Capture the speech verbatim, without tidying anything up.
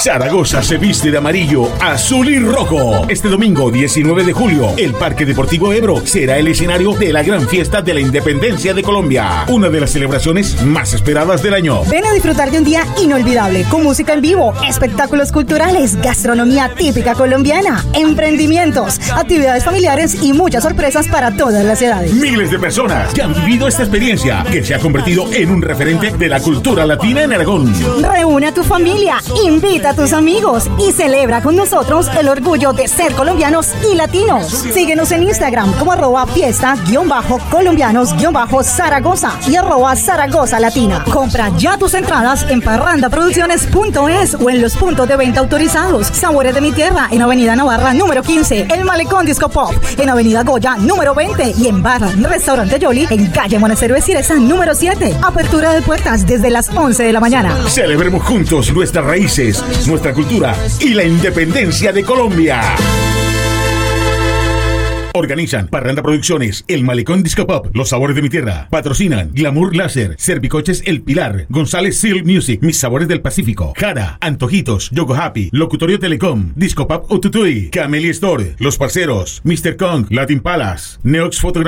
Zaragoza se viste de amarillo, azul y rojo. Este domingo diecinueve de julio, el Parque Deportivo Ebro será el escenario de la gran fiesta de la independencia de Colombia, una de las celebraciones más esperadas del año. Ven a disfrutar de un día inolvidable, con música en vivo, espectáculos culturales, gastronomía típica colombiana, emprendimientos, actividades familiares y muchas sorpresas para todas las edades. Miles de personas que han vivido esta experiencia, que se ha convertido en un referente de la cultura latina en Aragón. Reúne a tu familia, invita a tus amigos y celebra con nosotros el orgullo de ser colombianos y latinos. Síguenos en Instagram como arroba fiesta guión bajo colombianos guión bajo Zaragoza y arroba Zaragoza Latina. Compra ya tus entradas en parranda producciones punto es o en los puntos de venta autorizados. Sabores de mi tierra en Avenida Navarra número quince, El Malecón Disco Pop en Avenida Goya número veinte y en Barra Restaurante Yoli en calle Monasero de Ciresa número siete. Apertura de puertas desde las once de la mañana. Celebremos juntos nuestras raíces, nuestra cultura y la independencia de Colombia. Organizan Parranda Producciones, El Malecón Disco Pop, Los Sabores de mi Tierra. Patrocinan Glamour Láser, Servicoches El Pilar, González Seal Music, Mis Sabores del Pacífico, Jara, Antojitos, Yogo Happy, Locutorio Telecom, Disco Pop Ututuy, Camellia Store, Los Parceros, mister Kong, Latin Palace, Neox Fotografía.